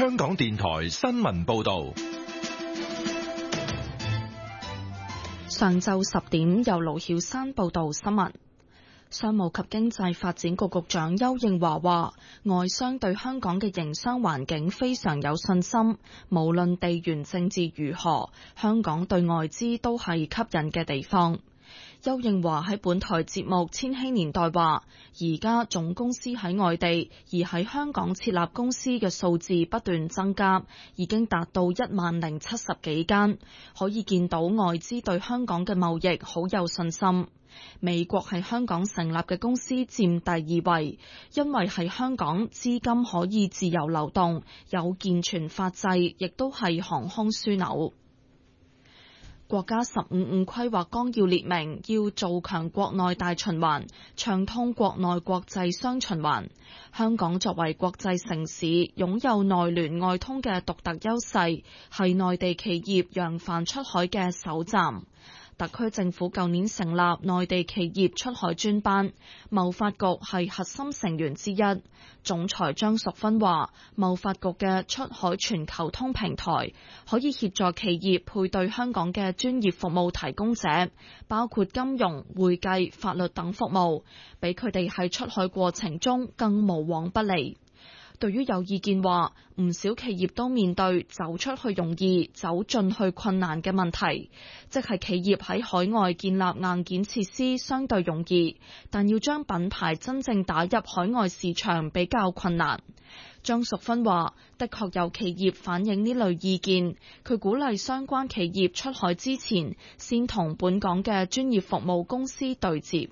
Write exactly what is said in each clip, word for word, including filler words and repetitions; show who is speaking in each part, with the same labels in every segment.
Speaker 1: 香港電台新聞報道。
Speaker 2: 上晝十點，由盧曉山報道新聞。商務及經濟發展局局長邱應華話，外商對香港嘅營商環境非常有信心，無論地緣政治如何，香港對外資都係吸引嘅地方。邱應華喺本台節目《千禧年代》話，而家總公司喺外地，而喺香港設立公司嘅數字不斷增加，已經達到一萬零七十幾間，可以見到外資對香港嘅貿易好有信心。美國喺香港成立嘅公司佔第二位，因為喺香港資金可以自由流動，有健全法制，亦都係航空樞紐。國家十五五規劃綱要列明，要做強國內大循環，暢通國內國際雙循環。香港作為國際城市，擁有內聯外通嘅獨特優勢，係內地企業揚帆出海嘅首站。特區政府舊年成立內地企業出海專班，貿發局係核心成員之一。總裁張淑芬話，貿發局嘅出海全球通平台可以協助企業配對香港嘅專業服務提供者，包括金融、會計、法律等服務，俾佢哋喺出海過程中更無往不利。對於有意見話，唔少企業都面對走出去容易，走進去困難嘅問題，即係企業喺海外建立硬件設施相對容易，但要將品牌真正打入海外市場比較困難。張淑芬話，的確有企業反映呢類意見，佢鼓勵相關企業出海之前，先同本港嘅專業服務公司對接。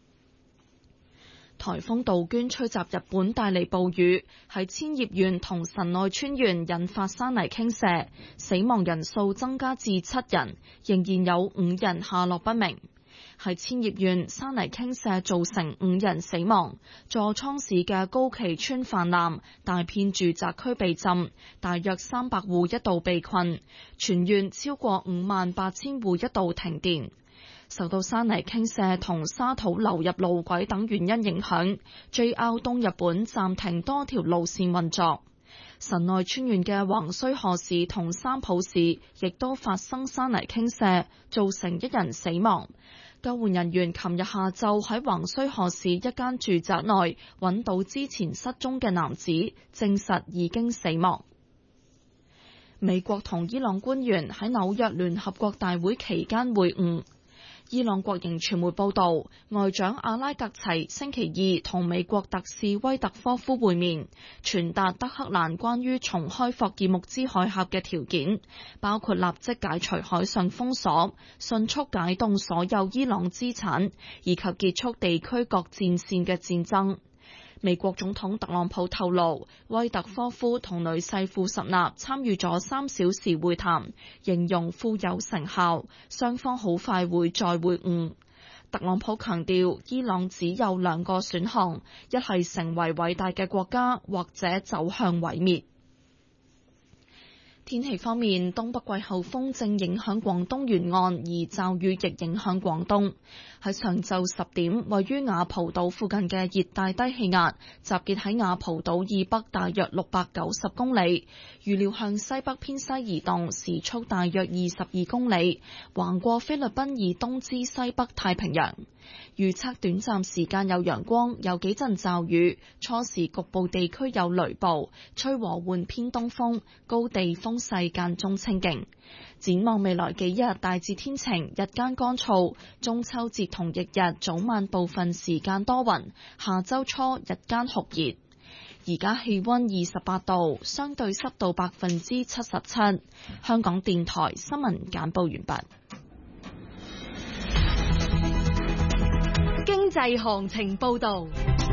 Speaker 2: 颱風杜鵑吹襲日本，帶嚟暴雨，喺千葉縣同神奈川縣引發山泥傾瀉，死亡人數增加至七人，仍然有五人下落不明。喺千葉縣，山泥傾瀉造成五人死亡，座倉市嘅高崎村泛濫，大片住宅區被浸，大約三百戶一度被困，全縣超過五萬八千戶一度停電。受到山泥傾瀉同沙土流入路軌等原因影響， J R 東日本暫停多條路線運作。神奈川縣嘅橫須賀市同三浦市亦都發生山泥傾瀉，造成一人死亡。救援人員琴日下晝喺橫須賀市一間住宅內揾到之前失蹤嘅男子，證實已經死亡。美國同伊朗官員喺紐約聯合國大會期間會晤。伊朗國營傳媒報道，外長阿拉格齊星期二同美國特使威特科夫會面，傳達德黑蘭關於重開霍爾木茲海峽嘅條件，包括立即解除海上封鎖、迅速解凍所有伊朗資產，以及結束地區各戰線嘅戰爭。美國總統特朗普透露，威特科夫同女婿庫什納參與咗三小時會談，形容富有成效，雙方好快會再會晤。特朗普強調，伊朗只有兩個選項，一係成為偉大嘅國家，或者走向毀滅。天氣方面，東北季候風正影響廣東沿岸，而驟雨亦影響廣東。喺上晝十點，位於雅蒲島附近嘅熱帶低氣壓集結喺雅蒲島以北大約六百九十公里，預料向西北偏西移動，時速大約二十二公里，橫過菲律賓以東至西北太平洋。預測短暫時間有陽光，有幾陣驟雨，初時局部地區有雷暴，吹和緩偏東風，高地風勢間中清勁。展望未來幾日，大致天晴，日間乾燥，中秋節同翌日早晚部分時間多雲，下周初日間酷熱。而家氣溫二十八度，相對濕度百分之七十七。香港電台新聞簡報完畢。
Speaker 3: 經濟行情報道。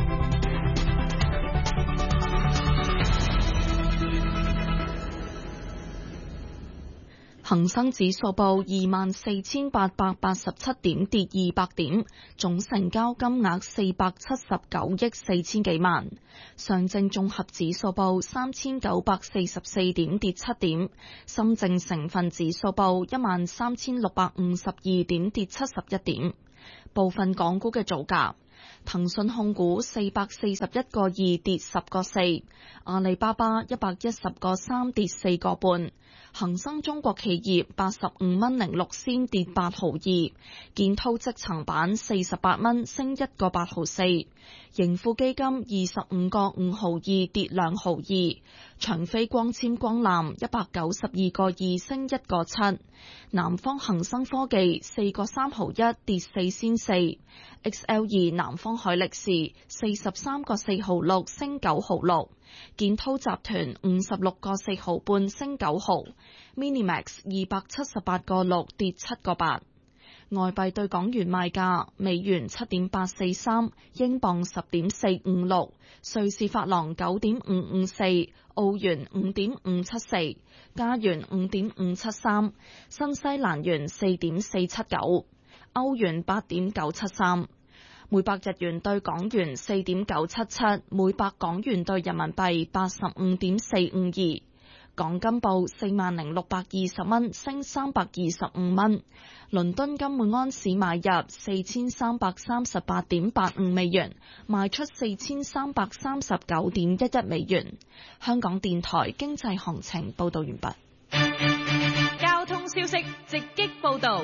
Speaker 2: 恒生指數報二萬四千八百八十七點，跌二百點，總成交金額四百七十九億四千幾萬。上證綜合指數報三千九百四十四點，跌七點。深證成分指數報一萬三千六百五十二點，跌七十一點。部分港股嘅造價。 騰訊控股四百四十一個二跌十個四，阿里巴巴一百一十個三跌四個半，恒生中國企業八十五蚊零六仙跌八毫二，建滔積層板四十八蚊升一個八毫四，盈富基金二十五個五毫二跌兩毫二，長飛光纖光纜一百九十二個二升一個七，南方恒生科技四個三毫一跌四仙四 ，X L 二南方海力士四十三個四毫六升九毫六，建滔集團五十六個四毫半升九毫 ，Minimax 二百七十八個六跌七個八。外幣對港元賣價：美元七點八四三，英鎊十點四五六，瑞士法郎九點五五四，澳元五點五七四，加元五點五七三，新西蘭元四點四七九，歐元八點九七三。每百日元對港元四點九七七，每百港元對人民幣八十五點四五二。港金報四萬零六百二十蚊，升三百二十五蚊。倫敦金每安士買入四千三百三十八點八五美元，賣出四千三百三十九點一一美元。香港電台經濟行情報道完畢。
Speaker 3: 交通消息直擊報道。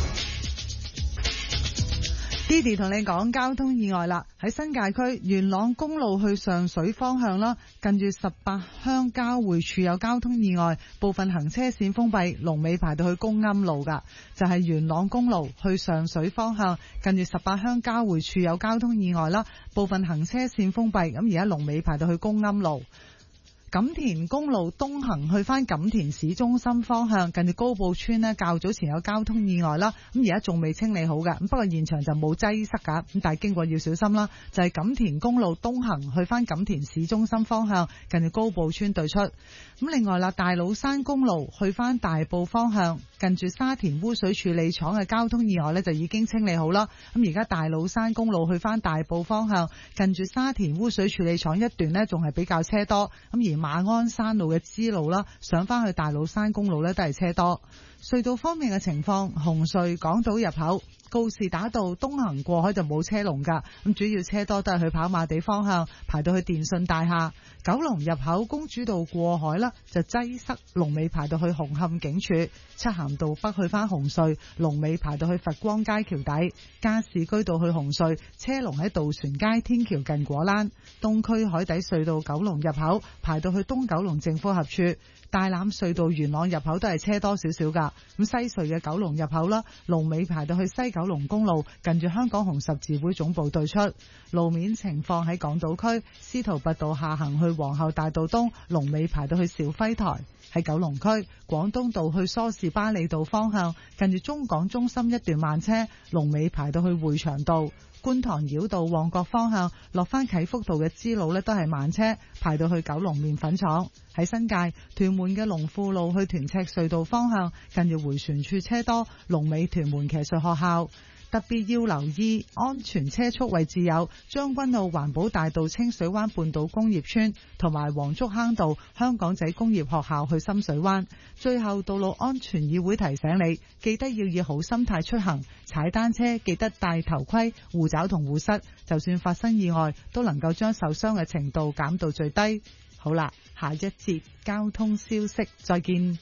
Speaker 4: Didi 同你講交通意外啦，喺新界區元朗公路去上水方向啦，近住十八鄉交匯處有交通意外，部分行車線封閉，龍尾排到去公庵路噶，就係元朗公路去上水方向，近住十八鄉交匯處有交通意外啦，部分行車線封閉，咁而家龍尾排到去公庵路。錦田公路東行去返錦田市中心方向，近住高埔村呢，較早前有交通意外啦，咁而家仲未清理好㗎，咁不過現場就冇擠塞㗎，咁但係經過要小心啦。就係錦田公路東行去返錦田市中心方向，近住高埔村對出。咁另外啦，大老山公路去返大埔方向，近住沙田污水處理廠嘅交通意外呢，就已經清理好啦。咁而家大老山公路去返大埔方向，近住沙田污水處理廠一段呢，仲係比較車多，咁而馬鞍山路嘅支路啦，上返去大老山公路呢，都係車多。隧道方面嘅情況，紅隧港島入口告士打道東行過海就冇車龍噶，咁主要車多都係去跑馬地方向，排到去電信大廈。九龍入口公主道過海啦，就擠塞，龍尾排到去紅磡警署。漆咸道北去返紅隧，龍尾排到去佛光街橋底。加士居道去紅隧，車龍喺渡船街天橋近果欄。東區海底隧道九龍入口排到去東九龍政府合署。大欖隧道元朗入口都係車多少少噶，咁西隧嘅九龍入口啦，龍尾排到去西九龍公路，近住香港紅十字會總部對出。路面情況喺港島區，司徒拔道下行去皇后大道東，龍尾排到去肇輝台。喺九龍區，廣東道去梳士巴利道方向，近住中港中心一段慢車，龍尾排到去匯祥道。觀塘繞道旺角方向落返啟福道嘅支路呢，都係慢車，排到去九龍麵粉廠。喺新界屯門嘅龍富路去屯赤隧道方向，近住迴旋處車多，龍尾屯門騎術學校。特別要留意安全車速位置有將軍澳環保大道清水灣半島工業村同埋黃竹坑道香港仔工業學校去深水灣。最後，道路安全議會提醒你，記得要以好心態出行，踩單車記得戴頭盔、護爪同護膝，就算發生意外都能夠將受傷嘅程度減到最低。好啦，下一節交通消息再見。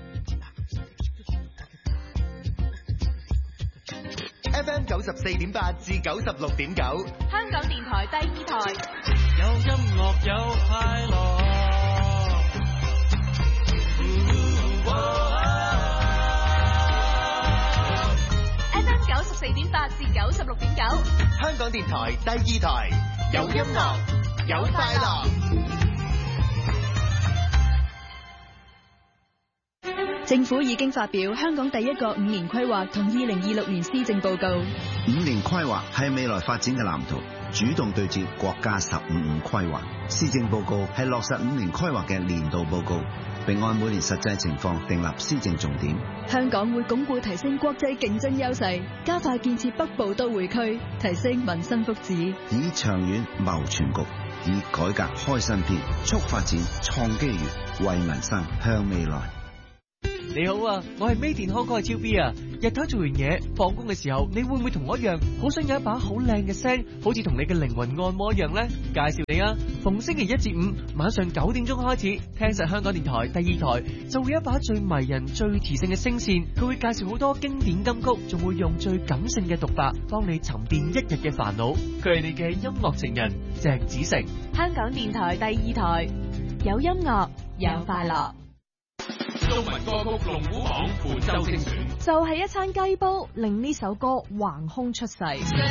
Speaker 5: F M 九十四點八至九十六點九，
Speaker 3: 香港電台第二台，
Speaker 6: 有音樂有快樂。
Speaker 3: F M 九十四點八至九十六點九，
Speaker 5: 香港電台第二台，有音樂有快樂。
Speaker 7: 政府已經發表香港第一個五年規劃同二零二六年施政報告。
Speaker 8: 五年規劃係未來發展嘅藍圖，主動對接國家十五五規劃。施政報告係落實五年規劃嘅年度報告，並按每年實際情況訂立施政重點。
Speaker 7: 香港會鞏固提升國際競爭優勢，加快建設北部都會區，提升民生福祉，
Speaker 8: 以長遠謀全局，以改革開新篇，促發展創機遇，為民生向未來。
Speaker 9: 你好啊，我係 Made in Hong Kong 嘅超 B 啊。日頭做完嘢，放工嘅時候，你會唔會同我一樣，好想有一把好靚嘅聲，好似同你嘅靈魂按摩一樣呢？介紹你啊，逢星期一至五晚上九點鐘開始，聽實香港電台第二台，就會有一把最迷人、最磁性嘅聲線，佢會介紹好多經典金曲，仲會用最感性嘅獨白，幫你沉澱一日嘅煩惱。佢係你嘅音樂情人鄭子誠。
Speaker 3: 香港電台第二台，有音樂有快樂。
Speaker 1: 中文歌曲龍虎榜本周精選，
Speaker 3: 就係一餐雞煲，令呢首歌橫空出世。